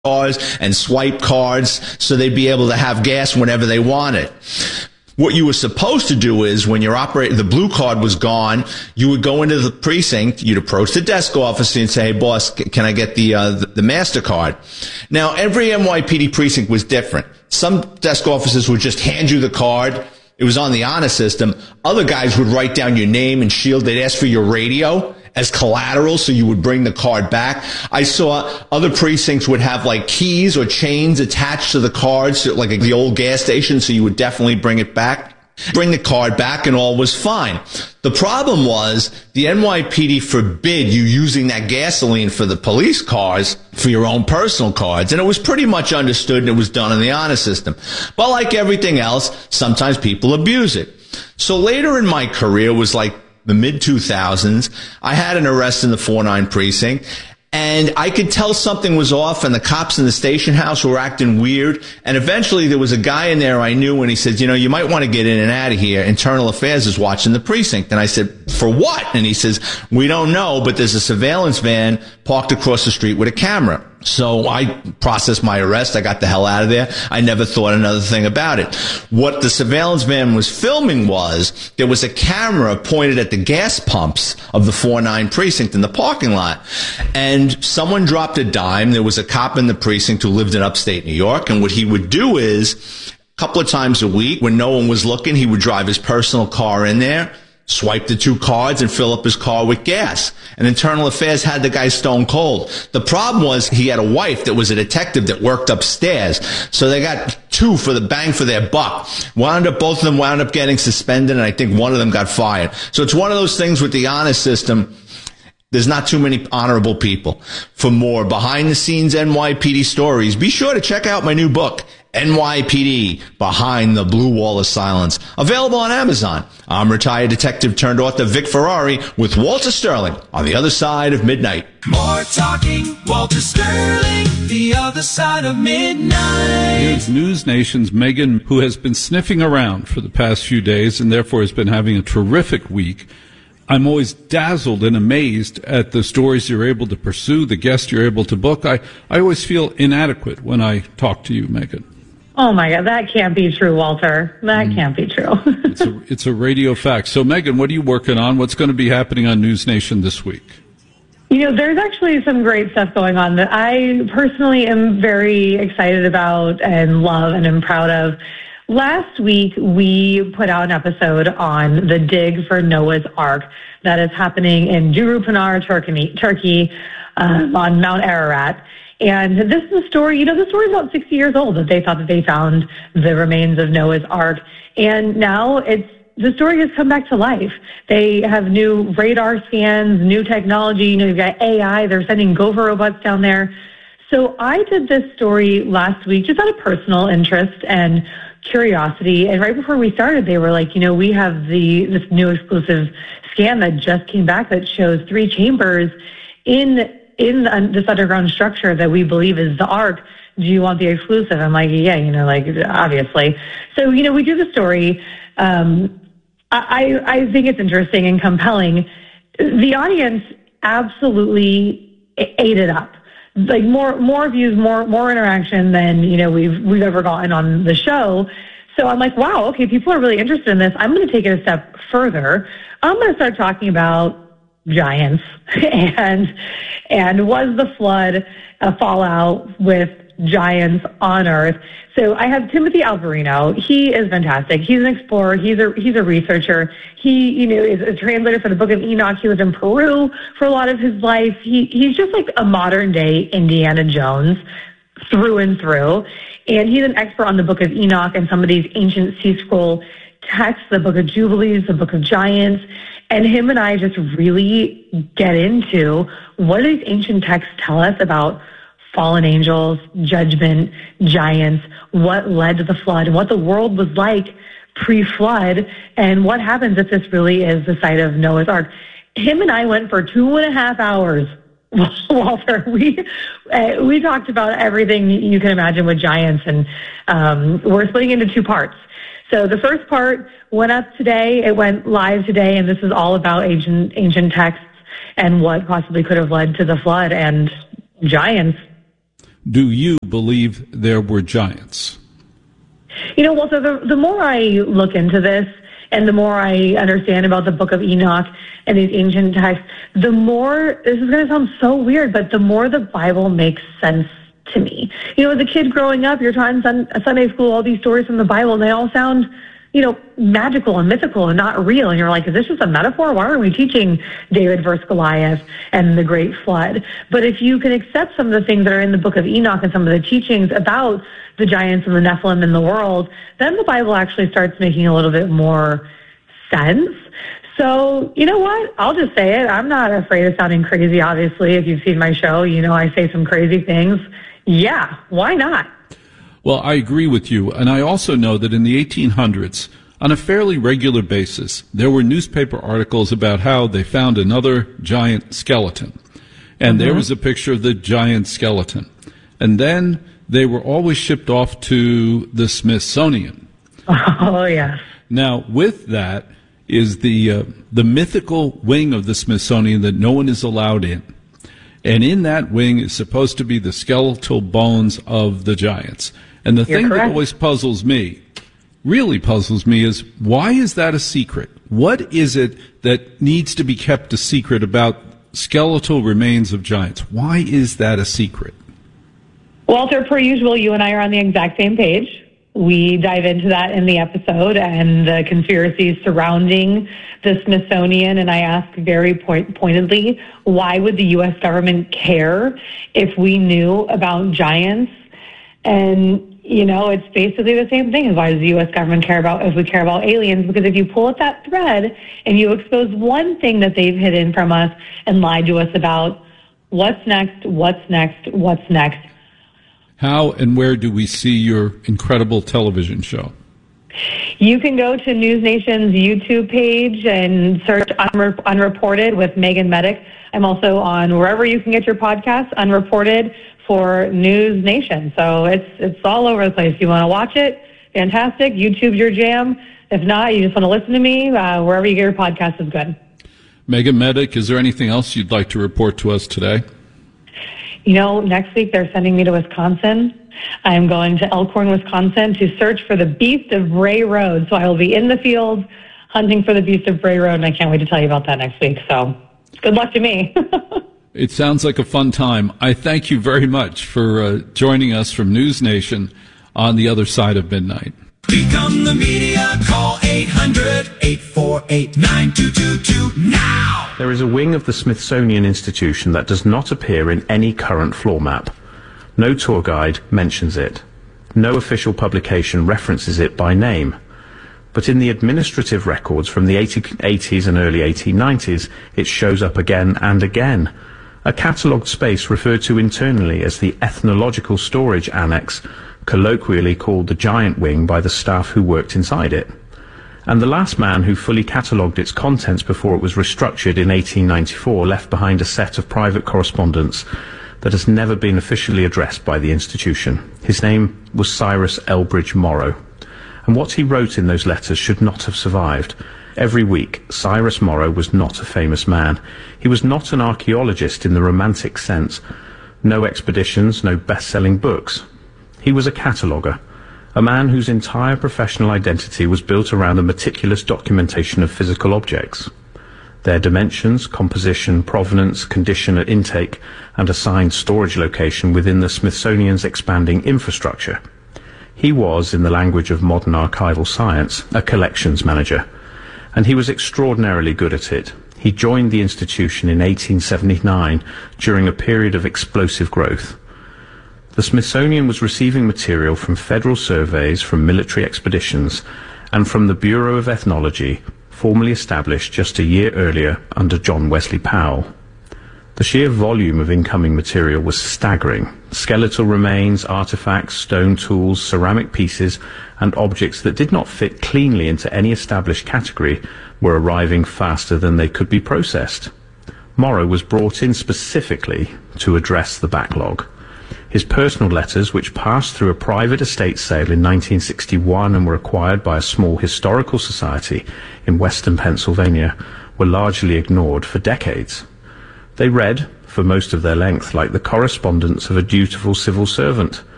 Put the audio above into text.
cars and swipe cards so they'd be able to have gas whenever they wanted. What you were supposed to do is when you're operating, the blue card was gone, you would go into the precinct, you'd approach the desk officer and say, hey, boss, can I get the MasterCard? Now, every NYPD precinct was different. Some desk officers would just hand you the card. It was on the honor system. Other guys would write down your name and shield. They'd ask for your radio as collateral, so you would bring the card back. I saw other precincts would have like keys or chains attached to the cards, like the old gas station, so you would definitely bring it back. Bring the card back and all was fine. The problem was the NYPD forbid you using that gasoline for the police cars for your own personal cards. And it was pretty much understood and it was done in the honor system. But like everything else, sometimes people abuse it. So later in my career was like the mid-2000s, I had an arrest in the 49 precinct, and I could tell something was off, and the cops in the station house were acting weird. And eventually there was a guy in there I knew, and he said, you might want to get in and out of here. Internal Affairs is watching the precinct. And I said, for what? And he says, we don't know, but there's a surveillance van parked across the street with a camera. So I processed my arrest. I got the hell out of there. I never thought another thing about it. What the surveillance van was filming was there was a camera pointed at the gas pumps of the 49 precinct in the parking lot. And someone dropped a dime. There was a cop in the precinct who lived in upstate New York. And what he would do is a couple of times a week when no one was looking, he would drive his personal car in there, swipe the two cards, and fill up his car with gas. And Internal Affairs had the guy stone cold. The problem was he had a wife that was a detective that worked upstairs. So they got two for the bang for their buck. Both of them wound up getting suspended, and I think one of them got fired. So it's one of those things with the honor system. There's not too many honorable people. For more behind-the-scenes NYPD stories, be sure to check out my new book, NYPD, Behind the Blue Wall of Silence. Available on Amazon. I'm retired detective turned author Vic Ferrari with Walter Sterling on the other side of midnight. More talking, Walter Sterling, the other side of midnight. Here's News Nation's Megan, who has been sniffing around for the past few days and therefore has been having a terrific week. I'm always dazzled and amazed at the stories you're able to pursue, the guests you're able to book. I always feel inadequate when I talk to you, Megan. Oh, my God. That can't be true, Walter. That can't be true. It's a radio fact. So, Megan, what are you working on? What's going to be happening on News Nation this week? There's actually some great stuff going on that I personally am very excited about and love and am proud of. Last week, we put out an episode on the dig for Noah's Ark that is happening in Durupinar, Turkey, on Mount Ararat. And this is a story, the story is about 60 years old that they thought that they found the remains of Noah's Ark. And now the story has come back to life. They have new radar scans, new technology, you've got AI, they're sending Gopher robots down there. So I did this story last week just out of personal interest and curiosity. And right before we started, they were like, we have this new exclusive scan that just came back that shows 3 chambers in this underground structure that we believe is the Ark. Do you want the exclusive? I'm like, yeah, obviously. So, we do the story. I think it's interesting and compelling. The audience absolutely ate it up. Like more views, more interaction than we've ever gotten on the show. So I'm like, wow, okay, people are really interested in this. I'm going to take it a step further. I'm going to start talking about giants and was the flood a fallout with giants on Earth? So I have Timothy Alvarino. He is fantastic. He's an explorer. He's a researcher. He, is a translator for the Book of Enoch. He was in Peru for a lot of his life. He's just like a modern day Indiana Jones through and through. And he's an expert on the Book of Enoch and some of these ancient sea scroll texts, the Book of Jubilees, the Book of Giants. And him and I just really get into what do these ancient texts tell us about fallen angels, judgment, giants, what led to the flood, and what the world was like pre-flood, and what happens if this really is the site of Noah's Ark. Him and I went for 2.5 hours, Walter. We talked about everything you can imagine with giants, and we're splitting into 2 parts. So the first part went up today. It went live today, and this is all about ancient texts and what possibly could have led to the flood and giants. do you believe there were giants? Walter, the more I look into this and the more I understand about the Book of Enoch and these ancient texts, the more, this is going to sound so weird, but the more the Bible makes sense to me. As a kid growing up, you're taught in Sunday school all these stories from the Bible, and they all sound, magical and mythical and not real. And you're like, is this just a metaphor? Why aren't we teaching David versus Goliath and the Great Flood? But if you can accept some of the things that are in the Book of Enoch and some of the teachings about the giants and the Nephilim in the world, then the Bible actually starts making a little bit more sense. So, you know what? I'll just say it. I'm not afraid of sounding crazy, obviously. If you've seen my show, I say some crazy things. Yeah, why not? Well, I agree with you, and I also know that in the 1800s, on a fairly regular basis, there were newspaper articles about how they found another giant skeleton, and there was a picture of the giant skeleton. And then they were always shipped off to the Smithsonian. Oh, yeah. Now, with that is the mythical wing of the Smithsonian that no one is allowed in. And in that wing is supposed to be the skeletal bones of the giants. And the thing that always really puzzles me, is why is that a secret? What is it that needs to be kept a secret about skeletal remains of giants? Why is that a secret? Walter, per usual, you and I are on the exact same page. We dive into that in the episode and the conspiracies surrounding the Smithsonian, and I ask very pointedly, why would the U.S. government care if we knew about giants? And, it's basically the same thing as why does the U.S. government care about if we care about aliens? Because if you pull at that thread and you expose one thing that they've hidden from us and lied to us about, what's next? How and where do we see your incredible television show? You can go to News Nation's YouTube page and search Unreported with Megan Medic. I'm also on wherever you can get your podcasts, Unreported for News Nation. So it's all over the place. If you want to watch it, fantastic. YouTube's your jam. If not, you just want to listen to me, wherever you get your podcast is good. Megan Medic, is there anything else you'd like to report to us today? Next week they're sending me to Wisconsin. I'm going to Elkhorn, Wisconsin to search for the Beast of Bray Road. So I will be in the field hunting for the Beast of Bray Road, and I can't wait to tell you about that next week. So good luck to me. It sounds like a fun time. I thank you very much for joining us from News Nation on the other side of midnight. Become the media. Call 800-848-9222 now. There is a wing of the Smithsonian Institution that does not appear in any current floor map. No tour guide mentions it. No official publication references it by name. But in the administrative records from the 1880s and early 1890s, it shows up again and again. A catalogued space referred to internally as the Ethnological Storage Annex, colloquially called the Giant Wing by the staff who worked inside it. And the last man who fully catalogued its contents before it was restructured in 1894 left behind a set of private correspondence that has never been officially addressed by the institution. His name was Cyrus Elbridge Morrow. And what he wrote in those letters should not have survived. Every week, Cyrus Morrow was not a famous man. He was not an archaeologist in the romantic sense. No expeditions, no best-selling books. He was a cataloguer, a man whose entire professional identity was built around a meticulous documentation of physical objects. Their dimensions, composition, provenance, condition at intake, and assigned storage location within the Smithsonian's expanding infrastructure. He was, in the language of modern archival science, a collections manager, and he was extraordinarily good at it. He joined the institution in 1879 during a period of explosive growth. The Smithsonian was receiving material from federal surveys, from military expeditions, and from the Bureau of Ethnology, formally established just a year earlier under John Wesley Powell. The sheer volume of incoming material was staggering. Skeletal remains, artifacts, stone tools, ceramic pieces, and objects that did not fit cleanly into any established category were arriving faster than they could be processed. Morrow was brought in specifically to address the backlog. His personal letters, which passed through a private estate sale in 1961 and were acquired by a small historical society in western Pennsylvania, were largely ignored for decades. They read, for most of their length like the correspondence of a dutiful civil servant.